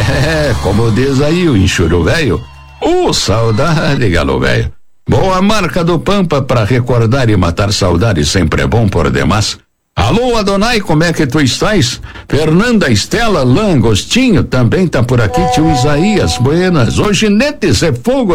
Como diz aí o enxuro velho. Saudade, galo velho. Boa marca do Pampa pra recordar e matar saudade sempre é bom por demais. Alô, Adonai, como é que tu estás? Fernanda, Estela, Langostinho também tá por aqui, tio Isaías, buenas. Ô, Ginete, cê fogo.